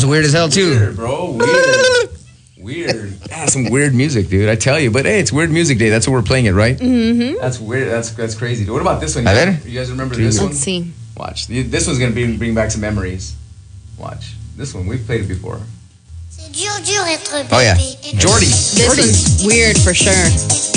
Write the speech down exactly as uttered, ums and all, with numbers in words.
was weird as hell too. Weird, bro. Weird. Weird. Yeah, some weird music, dude. I tell you. But hey, it's Weird Music Day. That's what we're playing it, right? Mm-hmm. That's weird. That's that's crazy. Dude. What about this one? A You ver. guys, you guys remember this one? Let's see. Watch. This one's gonna be, bring back some memories. Watch. This one we've played it before. Oh yeah, Jordy. This one's weird for sure.